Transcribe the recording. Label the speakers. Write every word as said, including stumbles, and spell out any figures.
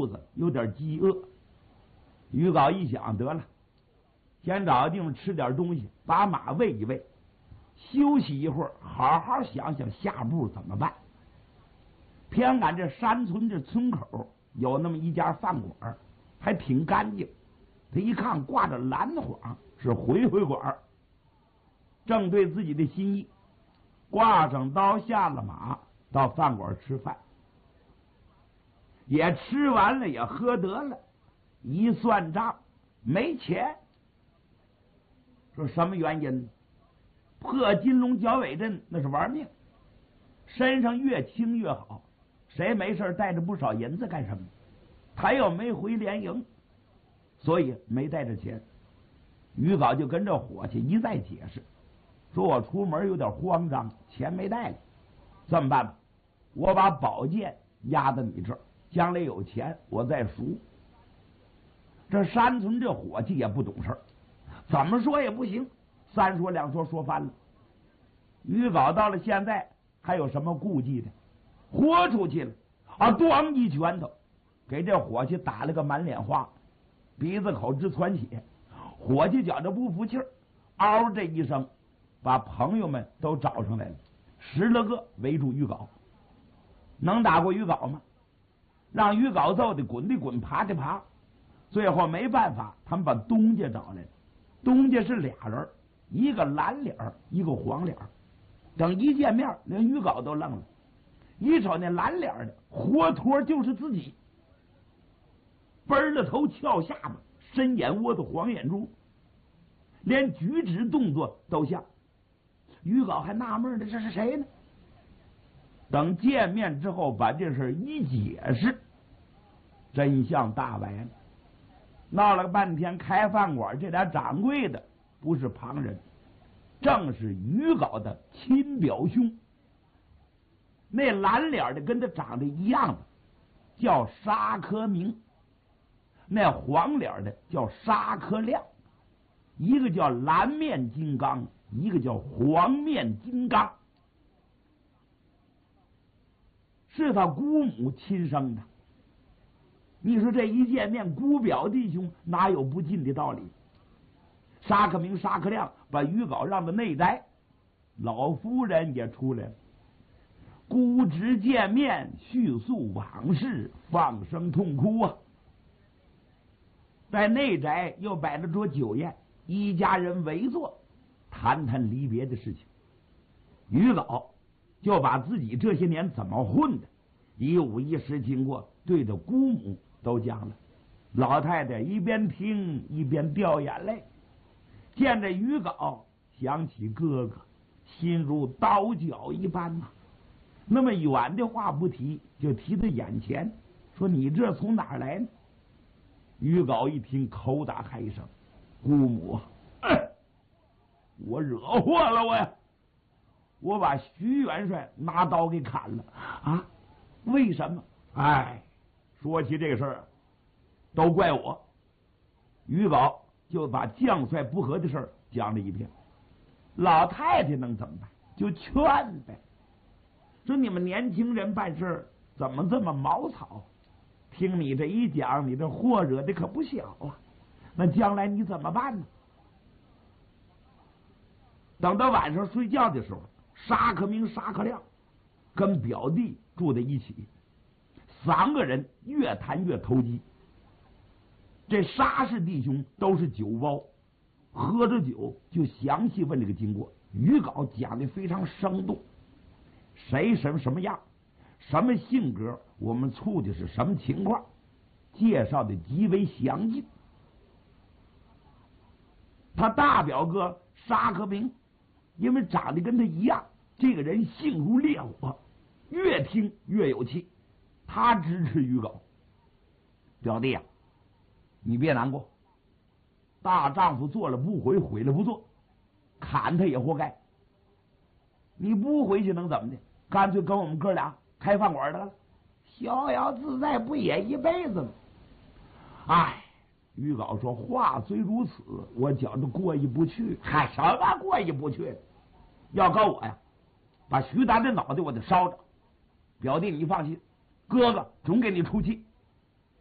Speaker 1: 肚子有点饥饿。于皋一想，得了，先找个地方吃点东西，把马喂一喂，休息一会儿，好好想想下步怎么办。偏赶这山村这村口有那么一家饭馆，还挺干净。他一看挂着蓝幌，是回回馆，正对自己的心意，挂上刀下了马，到饭馆吃饭。也吃完了，也喝得了，一算账没钱。说什么原因？破金龙角尾阵那是玩命，身上越轻越好，谁没事带着不少银子干什么？他又没回连营，所以没带着钱。于皋就跟这伙计一再解释，说我出门有点慌张，钱没带来，这么办吧，我把宝剑压在你这儿，将来有钱我再赎。这山村这伙计也不懂事儿，怎么说也不行，三说两说说翻了。于皋到了现在还有什么顾忌的？豁出去了啊！咣一拳头给这伙计打了个满脸花，鼻子口直窜血。伙计觉着不服气儿，嗷这一声，把朋友们都找上来了，十来个围住于皋。能打过于皋吗？让于皋揍的滚的滚，爬的爬。最后没办法，他们把东家找来了。东家是俩人，一个蓝脸一个黄脸。等一见面，连于皋都愣了，一瞅那蓝脸的，活脱就是自己，奔了头翘下巴，深眼窝子黄眼珠，连举止动作都像。于皋还纳闷呢，这是谁呢？等见面之后，把这事一解释，真相大白了。闹了半天，开饭馆这俩掌柜的不是旁人，正是于皋的亲表兄。那蓝脸的跟他长得一样的叫沙科明，那黄脸的叫沙科亮，一个叫蓝面金刚，一个叫黄面金刚，是他姑母亲生的。你说这一见面，姑表弟兄哪有不敬的道理？沙克明、沙克亮把于皋让到内宅，老夫人也出来了。姑侄见面，叙述往事，放声痛哭啊！在内宅又摆了桌酒宴，一家人围坐，谈谈离别的事情。于皋就把自己这些年怎么混的，一五一十经过，对着姑母都讲了。老太太一边听一边掉眼泪，见着于皋想起哥哥，心如刀绞一般呐、啊。那么远的话不提，就提到眼前，说你这从哪儿来呢？于皋一听，口打嗨声：“姑母，哎，我惹祸了我呀！我把徐元帅拿刀给砍了啊！为什么？哎，说起这个事儿，都怪我。”于皋就把将帅不和的事儿讲了一遍。老太太能怎么办？就劝呗，说你们年轻人办事怎么这么毛草？听你这一讲，你这祸惹的可不小啊！那将来你怎么办呢？等到晚上睡觉的时候，沙克明、沙克亮跟表弟住在一起，三个人越谈越投机。这沙氏弟兄都是酒包，喝着酒就详细问这个经过。于皋讲的非常生动，谁什么什么样，什么性格，我们处的是什么情况，介绍的极为详尽。他大表哥沙克明因为长得跟他一样，这个人性如烈火，越听越有气，他支持于皋。表弟啊，你别难过，大丈夫做了不回，毁了不做，砍他也活该。你不回去能怎么的？干脆跟我们哥俩开饭馆得了，逍遥自在不也一辈子吗？哎，于皋说，话虽如此，我觉着过意不去。嗨，什么过意不去？要告我呀，把徐达的脑袋我得烧着。表弟你放心，哥哥总给你出气。